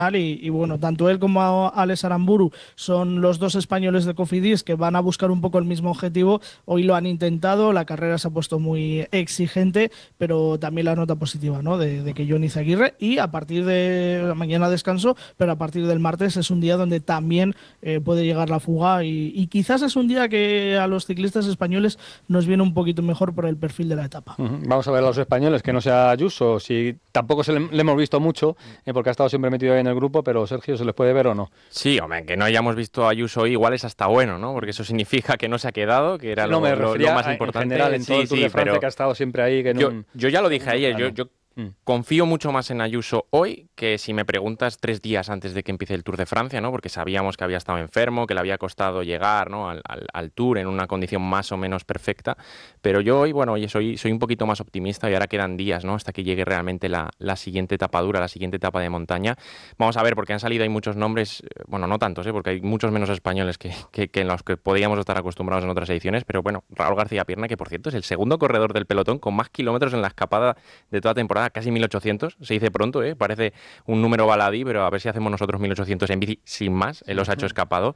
y bueno, tanto él como Alex Aramburu son los dos españoles de Cofidis que van a buscar un poco el mismo objetivo. Hoy lo han intentado, la carrera se ha puesto muy exigente, pero también la nota positiva, ¿no? De que Johnny Zaguirre, y a partir de mañana descanso, pero a partir del martes es un día donde también puede llegar la fuga y quizás es un día que a los ciclistas españoles nos viene un poquito mejor por el perfil de la etapa. Vamos a ver a los españoles, que no sea Ayuso, si tampoco le hemos visto mucho, porque ha estado siempre metido ahí en el grupo, pero Sergio, ¿se les puede ver o no? Sí, hombre, que no hayamos visto a Ayuso hoy igual es hasta bueno, ¿no? Porque eso significa que no se ha quedado, que era no, lo más importante. En general, en todo el Tour de Francia, que ha estado siempre ahí. Que yo ya lo dije ayer, yo confío mucho más en Ayuso hoy que si me preguntas 3 días antes de que empiece el Tour de Francia, ¿no? Porque sabíamos que había estado enfermo, que le había costado llegar, ¿no? al Tour en una condición más o menos perfecta. Pero yo hoy, bueno, soy un poquito más optimista y ahora quedan días, ¿no? Hasta que llegue realmente la siguiente etapa dura, la siguiente etapa de montaña. Vamos a ver, porque han salido, hay muchos nombres, bueno, no tantos, porque hay muchos menos españoles que en los que podíamos estar acostumbrados en otras ediciones. Pero bueno, Raúl García Pierna, que por cierto es el segundo corredor del pelotón con más kilómetros en la escapada de toda temporada, casi 1800, se dice pronto, parece un número baladí, pero a ver si hacemos nosotros 1800 en bici sin más, él los ha hecho escapado.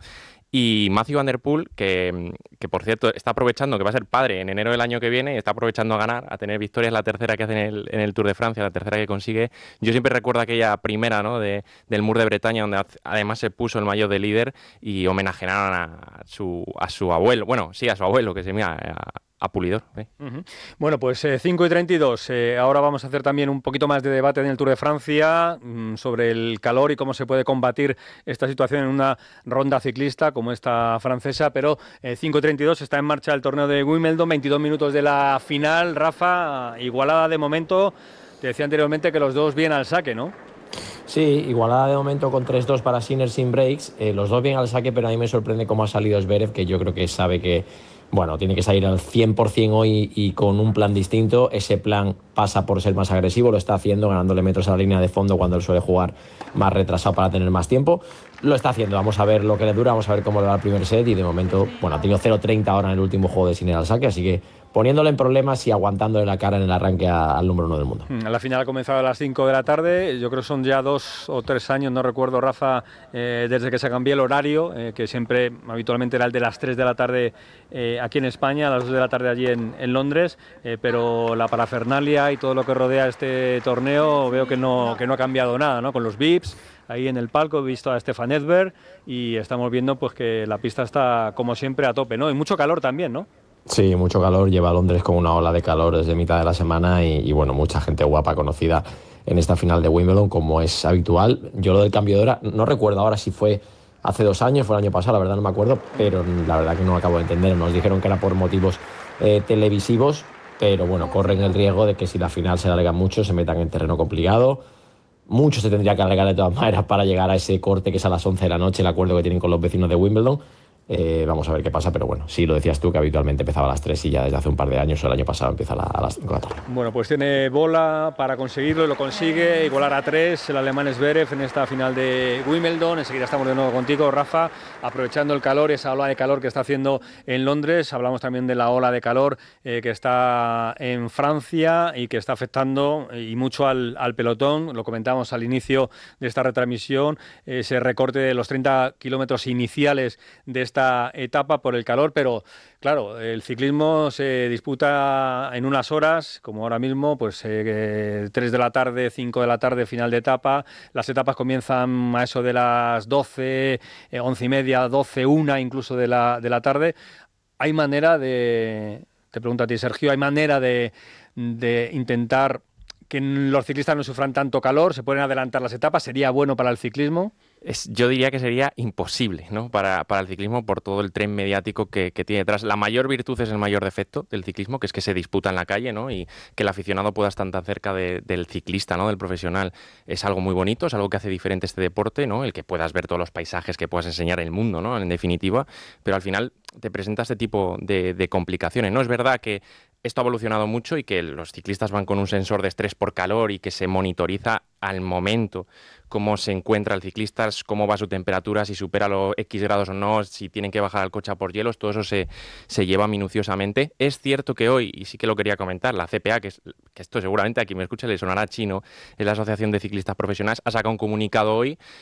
Y Matthew Van Der Poel, que por cierto está aprovechando, que va a ser padre en enero del año que viene, y está aprovechando a ganar, a tener victorias, la tercera que hace en el Tour de Francia, la tercera que consigue. Yo siempre recuerdo aquella primera, ¿no? Del Mur de Bretaña, donde además se puso el maillot de líder y homenajearon a su abuelo, bueno, sí, a su abuelo, que se mira a Pulidor. Bueno, pues 5:32. Ahora vamos a hacer también un poquito más de debate en el Tour de Francia sobre el calor y cómo se puede combatir esta situación en una ronda ciclista como esta francesa. Pero 5:32 está en marcha el torneo de Wimbledon, 22 minutos de la final. Rafa, igualada de momento. Te decía anteriormente que los dos bien al saque, ¿no? Sí, igualada de momento con 3-2 para Sinner sin breaks. Los dos bien al saque, pero a mí me sorprende cómo ha salido Zverev, que yo creo que sabe que tiene que salir al 100% hoy y con un plan distinto. Ese plan pasa por ser más agresivo, lo está haciendo, ganándole metros a la línea de fondo cuando él suele jugar más retrasado para tener más tiempo. Lo está haciendo, vamos a ver lo que le dura, vamos a ver cómo le va el primer set y de momento, ha tenido 0-30 ahora en el último juego de Sinner al saque, así que poniéndole en problemas y aguantándole la cara en el arranque al número 1 del mundo. La final ha comenzado a las 5 de la tarde, yo creo que son ya 2 o 3 años, no recuerdo, Rafa, desde que se cambió el horario, que siempre habitualmente era el de las 3 de la tarde aquí en España, a las 2 de la tarde allí en Londres, pero la parafernalia y todo lo que rodea este torneo veo que no ha cambiado nada, ¿no? Con los VIPs, ahí en el palco he visto a Stefan Edberg y estamos viendo pues que la pista está como siempre a tope, ¿no? Y mucho calor también, ¿no? Sí, mucho calor, lleva a Londres con una ola de calor desde mitad de la semana y mucha gente guapa conocida en esta final de Wimbledon, como es habitual. Yo lo del cambio de hora, no recuerdo ahora si fue hace 2 años, fue el año pasado, la verdad no me acuerdo, pero la verdad que no acabo de entender. Nos dijeron que era por motivos televisivos, pero corren el riesgo de que si la final se alarga mucho, se metan en terreno complicado. Mucho se tendría que alargar de todas maneras para llegar a ese corte que es a las 11 de la noche, el acuerdo que tienen con los vecinos de Wimbledon. Vamos a ver qué pasa, pero sí, lo decías tú, que habitualmente empezaba a las 3 y ya desde hace un par de años, o el año pasado, empieza a las 5 de la tarde. Bueno, pues tiene bola para conseguirlo y lo consigue, igualar a 3 el alemán Zverev en esta final de Wimbledon. Enseguida estamos de nuevo contigo, Rafa, aprovechando el calor, esa ola de calor que está haciendo en Londres. Hablamos también de la ola de calor que está en Francia y que está afectando y mucho al pelotón. Lo comentamos al inicio de esta retransmisión, ese recorte de los 30 kilómetros iniciales de esta etapa por el calor, pero claro, el ciclismo se disputa en unas horas, como ahora mismo, pues 3 de la tarde, 5 de la tarde, final de etapa. Las etapas comienzan a eso de las 12, 11:30, 12, 1 incluso de la tarde. ¿Hay manera te pregunto a ti, Sergio, hay manera de intentar que los ciclistas no sufran tanto calor? ¿Se pueden adelantar las etapas? ¿Sería bueno para el ciclismo? Yo diría que sería imposible, ¿no? Para el ciclismo, por todo el tren mediático que tiene detrás. La mayor virtud es el mayor defecto del ciclismo, que es que se disputa en la calle, ¿no? Y que el aficionado pueda estar tan cerca del ciclista, ¿no? Del profesional. Es algo muy bonito, es algo que hace diferente este deporte, ¿no? El que puedas ver todos los paisajes, que puedas enseñar el mundo, ¿no? En definitiva, pero al final te presenta este tipo de complicaciones, ¿no? Es verdad que esto ha evolucionado mucho y que los ciclistas van con un sensor de estrés por calor y que se monitoriza al momento cómo se encuentra el ciclista, cómo va su temperatura, si supera los X grados o no, si tienen que bajar al coche a por hielos, todo eso se lleva minuciosamente. Es cierto que hoy, y sí que lo quería comentar, la CPA, que esto seguramente a quien me escuche le sonará chino, es la Asociación de Ciclistas Profesionales, ha sacado un comunicado hoy